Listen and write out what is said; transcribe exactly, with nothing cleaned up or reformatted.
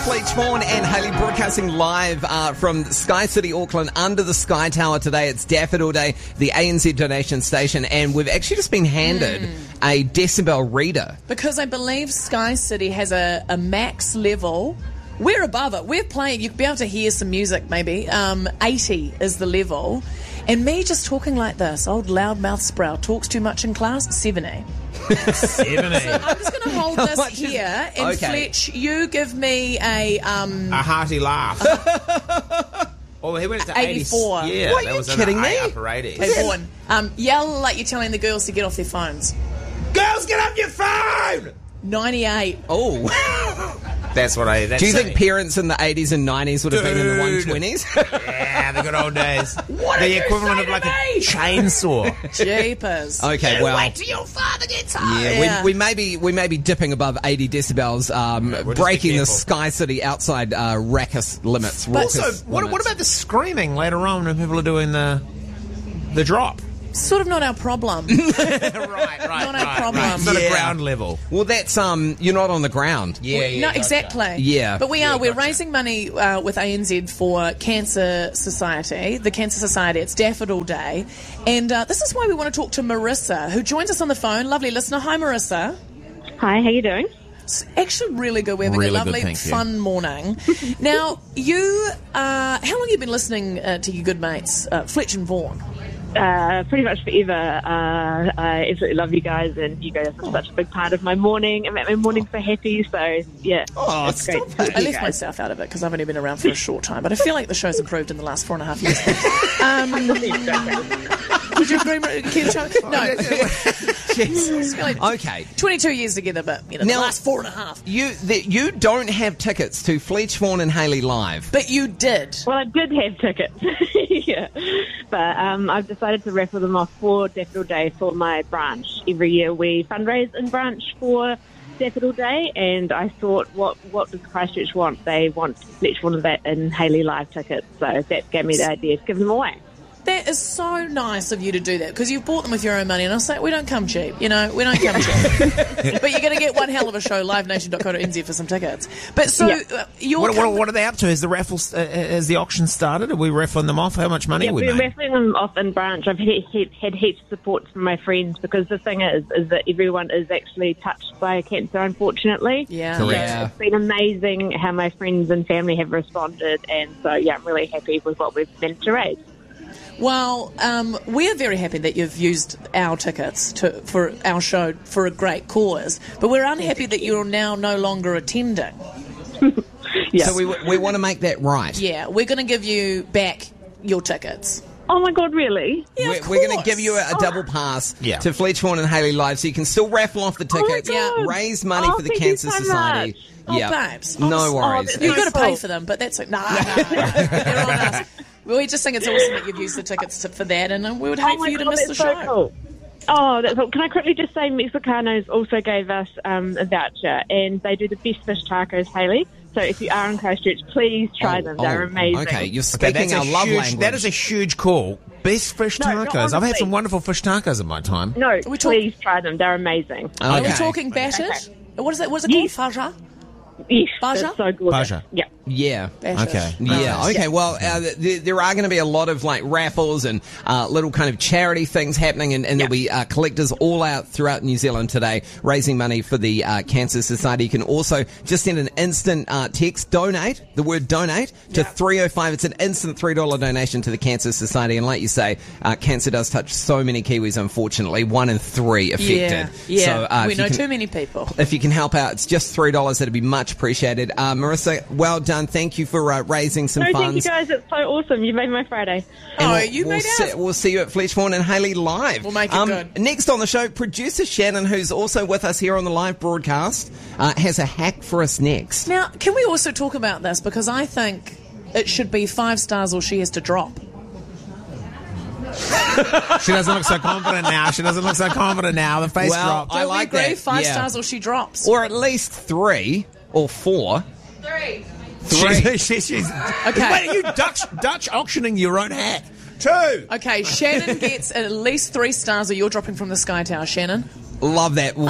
Fleet Vaughan and Hayley broadcasting live uh, from Sky City, Auckland, under the Sky Tower today. It's Daffodil Day, the A N Z donation station, and we've actually just been handed mm. a decibel reader. Because I believe Sky City has a, a max level. We're above it. We're playing. You'd be able to hear some music, maybe. Um, eighty is the level. And me just talking like this, old loudmouth Sprout, talks too much in class, seventy. seventy. So I'm just going to hold How this much is- here, and Okay. Fletch, you give me a... Um, A hearty laugh. Oh, he went to eighty-four. eighty. Yeah, What, are that you was in kidding the me? upper eighties. hey, Vaughan, um, yell like you're telling the girls to get off their phones. Girls, get off your phone! ninety-eight. Oh. That's what I... That's Do you think it. parents in the eighties and nineties would have been in the Dude. one twenties? Yeah, the good old days. What the did you equivalent say of like to a me? chainsaw. Jeepers. Okay, well... Wait till your father gets home. Yeah, Yeah. We, we may be we may be dipping above eighty decibels, um, we'll just be breaking the careful. Sky City outside uh, raucous limits. But raucous Also, what, limits. what about the screaming later on when people are doing the the drop? Sort of not our problem. right, right, Not our right, problem. right. It's not Yeah. a ground level. Well, that's um, you're not on the ground. Yeah, yeah. No, gotcha. exactly. Yeah. But we Yeah, are. We're gotcha. raising money uh, with A N Z for Cancer Society, the Cancer Society. It's Daffodil Day. And uh, this is why we want to talk to Marissa, who joins us on the phone. Lovely listener. Hi, Marissa. Hi, how you doing? It's actually really good. We're having Really a good, lovely, thank you. fun morning. Now, you, uh, how long have you been listening uh, to your good mates, uh, Fletch and Vaughan? Uh, pretty much forever. Uh, I absolutely love you guys, and you guys are such a big part of my morning. and make my morning so happy. So yeah, Oh, it's great. stop to talk to I you left guys. myself out of it because I've only been around for a short time, but I feel like the show's improved in the last four and a half years. Um, would you agree, Mar- Keith Charlie? No. It's been like Okay. twenty-two years together, but you know, Now- the last four and a half. You the, you don't have tickets to Fleet Vaughan and Hayley live. But you did. Well, I did have tickets, yeah, but um, I've decided to raffle them off for Daffodil Day for my branch. Every year we fundraise in branch for Daffodil Day, and I thought, what what does Christchurch want? They want Fletch Vaughan and Hayley live tickets, so that gave me the idea to give them away. That is so nice of you to do that because you've bought them with your own money, and I was like, we don't come cheap, you know, we don't come cheap. But you're going to get one hell of a show, live nation dot co dot n z for some tickets. But so Yeah. uh, you're What, what, com- what are they up to? Has the raffle, uh, has the auction started? Are we raffling them off? How much money Yeah, are we we're making? raffling them off in branch. I've had, had, had heaps of support from my friends because the thing is, is that everyone is actually touched by cancer, unfortunately. Yeah. Correct. Yeah. It's been amazing how my friends and family have responded, and so yeah, I'm really happy with what we've managed to raise. Well, um, we're very happy that you've used our tickets to, for our show for a great cause, but we're unhappy that you're now no longer attending. Yeah. So we we want to make that right. Yeah, we're going to give you back your tickets. Oh my God, really? Yeah, we're of we're going to course. give you a, a double pass Yeah. to Fleet Vaughan and Hayley live, so you can still raffle off the Oh my tickets, God. raise money Oh, for the thank you Cancer so Society. much. Oh, Yeah, babes. no honestly. worries. that's You've got to so pay cool. for them, but that's like, nah, nah, they're on us. We just think it's awesome that you've used the tickets to, for that, and uh, we would hate Oh for my you to God, miss the that's show. so cool. Oh, that's cool. Can I quickly just say Mexicanos also gave us um, a voucher, and they do the best fish tacos, Hayley. So if you are in Christchurch, please try Oh, them. They're oh, amazing. Okay, you're Okay, speaking that's our a love huge, language. That is a huge call. Best fish No, no, tacos. I've had honestly. some wonderful fish tacos in my time. No, we talk- please try them. They're amazing. Are we Okay. talking battered? Okay. What is that? What's it Yes. called? Faja? Yes, Baja? that's so good. Baja. Yeah. Yeah. Battered. Okay. Yeah, okay. Well, uh, th- there are going to be a lot of like raffles and uh, little kind of charity things happening, and, and there'll be uh, collectors all out throughout New Zealand today raising money for the uh, Cancer Society. You can also just send an instant uh, text, donate, the word donate, to three oh five. It's an instant three dollars donation to the Cancer Society. And like you say, uh, cancer does touch so many Kiwis, unfortunately. One in three affected. Yeah, yeah. So, uh, we if you know can- too many people. If you can help out, it's just three dollars. That'd be much appreciated. Uh, Marissa, well done. Thank you for uh, raising some No, funds. thank you guys. It's so awesome. You made my Friday. And Oh, we'll, you we'll made see, ours. We'll see you at Fleet Vaughan and Hayley live. We'll make it good. Next on the show, producer Shannon, who's also with us here on the live broadcast, uh, has a hack for us next. Now, can we also talk about this? Because I think it should be five stars or she has to drop. She doesn't look so confident now. She doesn't look so confident now. The face Well, dropped. I Don't like we agree? that. Five Yeah. stars or she drops. Or at least three or four. Three. Three. She, she, she's, Okay. Wait, are you Dutch, Dutch auctioning your own hat? Two. Okay, Shannon gets at least three stars or you're dropping from the Sky Tower. Shannon? Love that. We'll